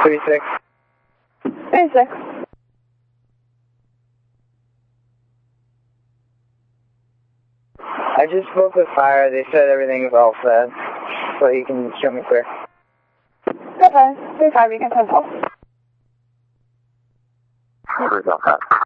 36. 36. I just spoke with fire. They said everything's all set, so you can show me clear. Okay, 35, you can 10-12. Sorry about that.